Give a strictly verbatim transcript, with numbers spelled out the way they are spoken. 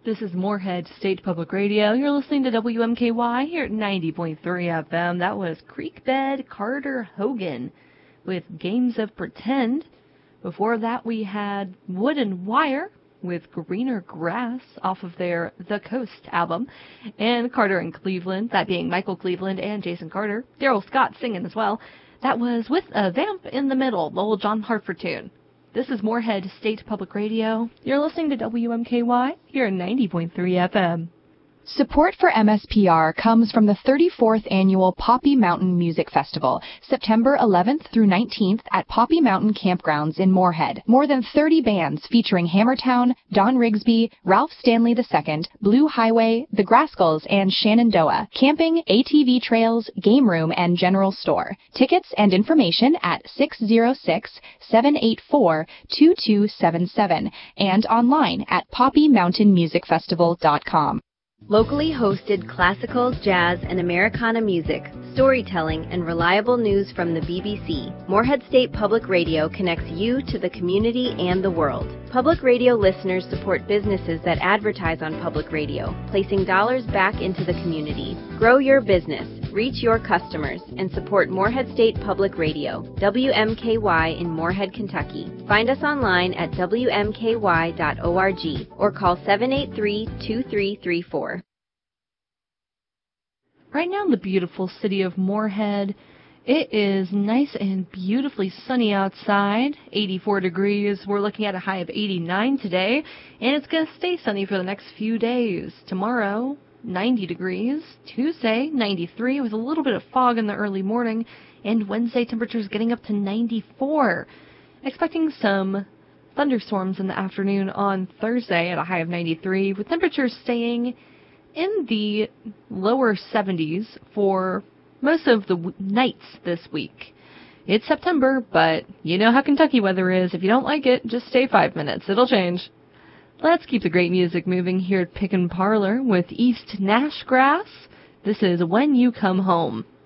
This is Moorhead State Public Radio. You're listening to W M K Y here at ninety point three F M. That was Creekbed Carter Hogan with Games of Pretend. Before that, we had Wood and Wire with Greener Grass off of their The Coast album. And Carter and Cleveland, that being Michael Cleveland and Jason Carter. Daryl Scott singing as well. That was With a Vamp in the Middle, the old John Hartford tune. This is Moorhead State Public Radio. You're listening to W M K Y here at ninety point three F M. Support for M S P R comes from the thirty-fourth Annual Poppy Mountain Music Festival, September eleventh through nineteenth at Poppy Mountain Campgrounds in Moorhead. More than thirty bands featuring Hammertown, Don Rigsby, Ralph Stanley the Second, Blue Highway, The Grascals, and Shenandoah. Camping, A T V trails, game room, and general store. Tickets and information at six oh six, seven eight four, two two seven seven and online at poppy mountain music festival dot com. Locally hosted classical, jazz, and Americana music, storytelling, and reliable news from the B B C, Moorhead State Public Radio connects you to the community and the world. Public radio listeners support businesses that advertise on public radio, placing dollars back into the community. Grow your business, reach your customers, and support Moorhead State Public Radio, W M K Y in Moorhead, Kentucky. Find us online at w m k y dot org or call seven eight three, two three three four. Right now in the beautiful city of Moorhead, it is nice and beautifully sunny outside, eighty-four degrees. We're looking at a high of eighty-nine today, and it's going to stay sunny for the next few days. Tomorrow, ninety degrees. Tuesday, ninety-three with a little bit of fog in the early morning, and Wednesday temperatures getting up to ninety-four. Expecting some thunderstorms in the afternoon on Thursday at a high of ninety-three, with temperatures staying in the lower seventies for most of the w- nights this week. It's September, but you know how Kentucky weather is. If you don't like it, just stay five minutes. It'll change. Let's keep the great music moving here at Pick and Parlor with East Nashgrass. This is When You Come Home.